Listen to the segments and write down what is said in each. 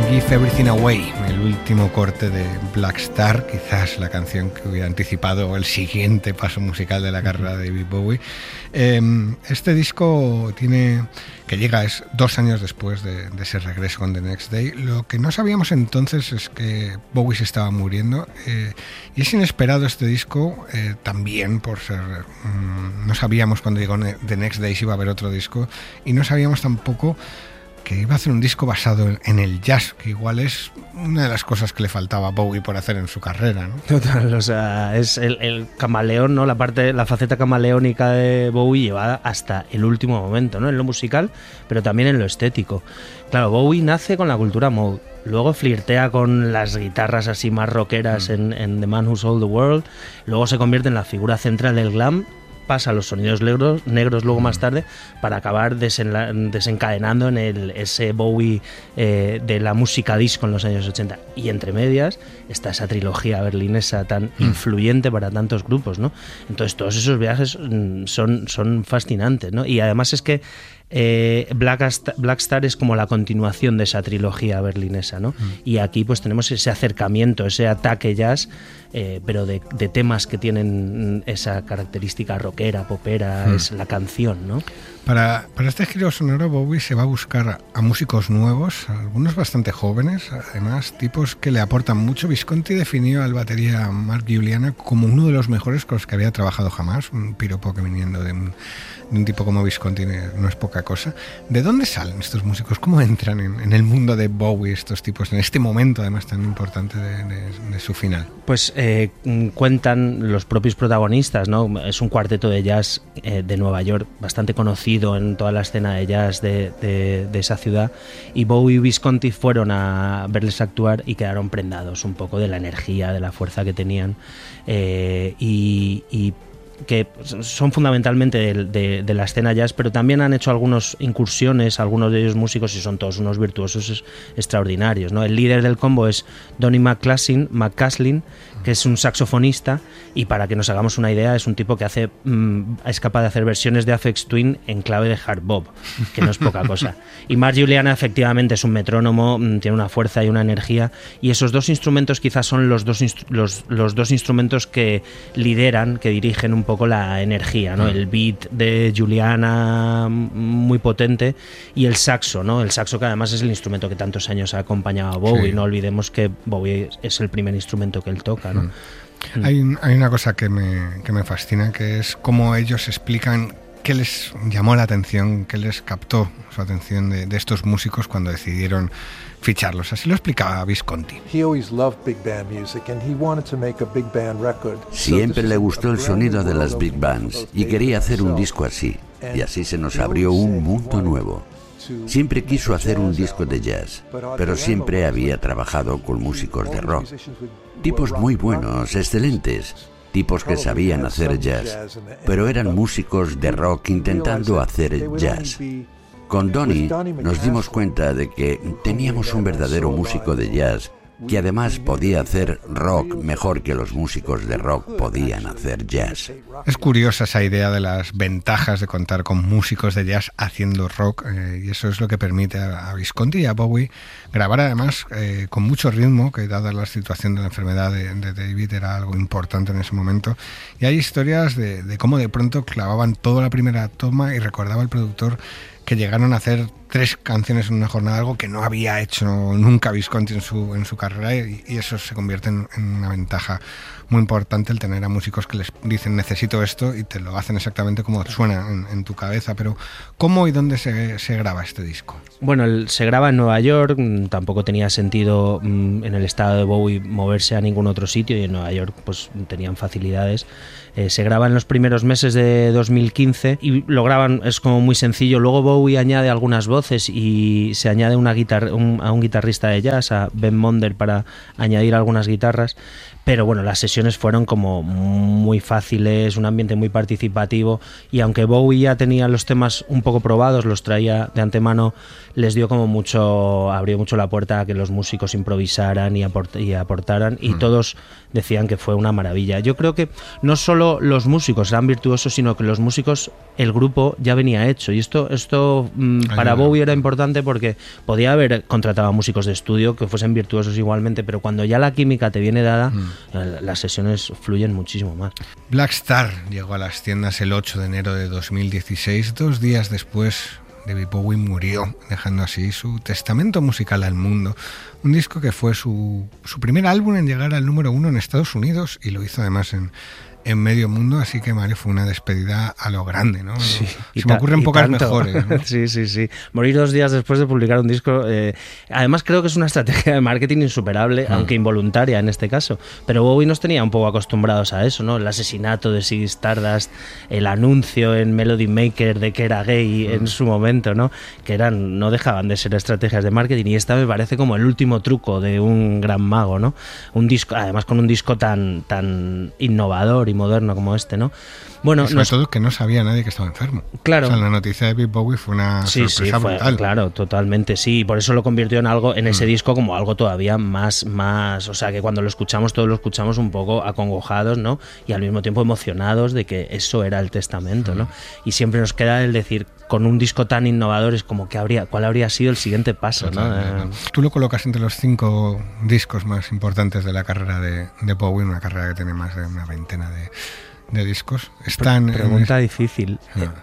Give Everything Away, el último corte de Black Star, quizás la canción que hubiera anticipado el siguiente paso musical de la carrera de David Bowie. Este disco que llega es 2 años después de ese regreso con The Next Day. Lo que no sabíamos entonces es que Bowie se estaba muriendo, y es inesperado este disco, también por ser... no sabíamos cuando llegó The Next Day si iba a haber otro disco, y no sabíamos tampoco que iba a hacer un disco basado en el jazz, que igual es una de las cosas que le faltaba a Bowie por hacer en su carrera, ¿no? Total, o sea, es el camaleón, ¿no? La faceta camaleónica de Bowie llevada hasta el último momento, ¿no? En lo musical, pero también en lo estético. Claro, Bowie nace con la cultura mod, luego flirtea con las guitarras así más rockeras en The Man Who Sold the World, luego se convierte en la figura central del glam, pasa a los sonidos negros luego más tarde, para acabar desencadenando en ese Bowie de la música disco en los años 80. Y entre medias está esa trilogía berlinesa tan influyente para tantos grupos, ¿no? Entonces todos esos viajes son fascinantes, ¿no? Y además es que Black Star es como la continuación de esa trilogía berlinesa, ¿no? Y aquí pues tenemos ese acercamiento, ese ataque jazz, pero de temas que tienen esa característica rockera, popera, es la canción, ¿no? Para este giro sonoro, Bowie se va a buscar a músicos nuevos, algunos bastante jóvenes, además tipos que le aportan mucho. Visconti definió al batería Mark Guiliana como uno de los mejores con los que había trabajado jamás, un piropo que viniendo de un tipo como Visconti no es poca cosa. ¿De dónde salen estos músicos? ¿Cómo entran en el mundo de Bowie estos tipos en este momento además tan importante de su final? Pues cuentan los propios protagonistas, ¿no? Es un cuarteto de jazz de Nueva York bastante conocido en toda la escena de jazz de esa ciudad, y Bowie y Visconti fueron a verles actuar y quedaron prendados un poco de la energía, de la fuerza que tenían, y que son fundamentalmente de la escena jazz, pero también han hecho algunas incursiones, algunos de ellos músicos, y son todos unos virtuosos extraordinarios, ¿no? El líder del combo es Donny McCaslin, que es un saxofonista, y para que nos hagamos una idea, es un tipo que es capaz de hacer versiones de Aphex Twin en clave de hard bop, que no es poca cosa. Y Mark Guiliana efectivamente es un metrónomo, tiene una fuerza y una energía, y esos dos instrumentos quizás son los dos instrumentos que lideran, que dirigen un poco la energía, ¿no? El beat de Guiliana muy potente, y el saxo, ¿no? El saxo, que además es el instrumento que tantos años ha acompañado a Bowie. Sí. No olvidemos que Bowie es el primer instrumento que él toca, ¿no? Hay una cosa que me fascina, que es cómo ellos explican qué les llamó la atención, qué les captó su atención de estos músicos cuando decidieron ficharlos. Así lo explicaba Visconti. Siempre le gustó el sonido de las big bands y quería hacer un disco así, y así se nos abrió un mundo nuevo. Siempre quiso hacer un disco de jazz, pero siempre había trabajado con músicos de rock, tipos muy buenos, excelentes, tipos que sabían hacer jazz, pero eran músicos de rock intentando hacer jazz. Con Donny nos dimos cuenta de que teníamos un verdadero músico de jazz que además podía hacer rock mejor que los músicos de rock podían hacer jazz. Es curiosa esa idea de las ventajas de contar con músicos de jazz haciendo rock, y eso es lo que permite a Visconti y a Bowie grabar además con mucho ritmo, que dada la situación de la enfermedad de David era algo importante en ese momento. Y hay historias de cómo de pronto clavaban toda la primera toma, y recordaba el productor que llegaron a hacer 3 canciones en una jornada, algo que no había hecho nunca Visconti en su carrera, y eso se convierte en una ventaja muy importante, el tener a músicos que les dicen necesito esto y te lo hacen exactamente como suena en tu cabeza. Pero ¿cómo y dónde se graba este disco? Bueno, se graba en Nueva York, tampoco tenía sentido en el estado de Bowie moverse a ningún otro sitio, y en Nueva York pues tenían facilidades. Se graba en los primeros meses de 2015 y lo graban, es como muy sencillo. Luego Bowie añade algunas voces y se añade a un guitarrista de jazz, a Ben Monder, para añadir algunas guitarras. Pero bueno, las sesiones fueron como muy fáciles, un ambiente muy participativo, y aunque Bowie ya tenía los temas un poco probados, los traía de antemano, les dio como abrió mucho la puerta a que los músicos improvisaran y aportaran, y todos decían que fue una maravilla. Yo creo que no solo solo los músicos eran virtuosos, sino que los músicos, el grupo ya venía hecho. Y esto para Bowie era importante porque podía haber contratado a músicos de estudio que fuesen virtuosos igualmente, pero cuando ya la química te viene dada, las sesiones fluyen muchísimo más. Black Star llegó a las tiendas el 8 de enero de 2016, 2 días después. David Bowie murió, dejando así su testamento musical al mundo. Un disco que fue su primer álbum en llegar al número 1 en Estados Unidos, y lo hizo además en medio mundo, así que Mario, fue una despedida a lo grande, ¿no? Sí, se me ocurren pocas mejores, ¿no? Sí. Morir 2 días después de publicar un disco, además creo que es una estrategia de marketing insuperable, aunque involuntaria en este caso, pero Bowie nos tenía un poco acostumbrados a eso, ¿no? El asesinato de Ziggy Stardust, el anuncio en Melody Maker de que era gay en su momento, ¿no? Que no dejaban de ser estrategias de marketing, y esta me parece como el último truco de un gran mago, ¿no? Un disco, además con un disco tan innovador y moderno como este, ¿no? Bueno, sobre todo que no sabía nadie que estaba enfermo. Claro. O sea, la noticia de David Bowie fue una sorpresa brutal. Claro, totalmente, sí. Por eso lo convirtió en ese disco como algo todavía más, o sea, que cuando lo escuchamos, todos lo escuchamos un poco acongojados, ¿no? Y al mismo tiempo emocionados de que eso era el testamento, ¿no? Y siempre nos queda el decir, con un disco tan innovador, es como cuál habría sido el siguiente paso, ¿no? Tú lo colocas entre los 5 discos más importantes de la carrera de Bowie, una carrera que tiene más de una veintena de discos. Pregunta difícil.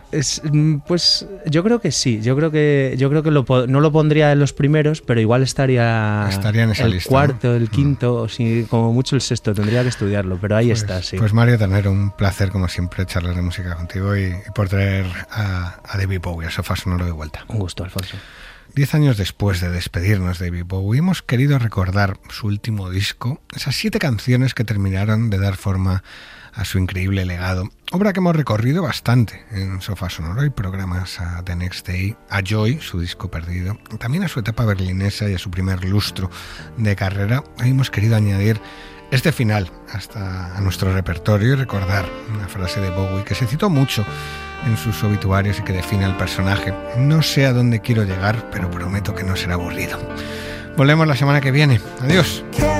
Pues yo creo que sí. Yo creo que no lo pondría en los primeros, pero igual estaría en esa lista, cuarto, ¿no? El quinto, o si, como mucho el sexto. Tendría que estudiarlo, pero ahí está, sí. Pues Mario Tanero, un placer como siempre charlar de música contigo y por traer a David Bowie, a Sofá Sonoro de vuelta. Un gusto, Alfonso. 10 años después de despedirnos de David Bowie, hemos querido recordar su último disco, esas 7 canciones que terminaron de dar forma a su increíble legado. Obra que hemos recorrido bastante en Sofá Sonoro. Hay programas a The Next Day, a Joy, su disco perdido, también a su etapa berlinesa y a su primer lustro de carrera. Hoy hemos querido añadir este final hasta a nuestro repertorio y recordar una frase de Bowie que se citó mucho en sus obituarios y que define al personaje. No sé a dónde quiero llegar, pero prometo que no será aburrido. Volvemos la semana que viene. Adiós.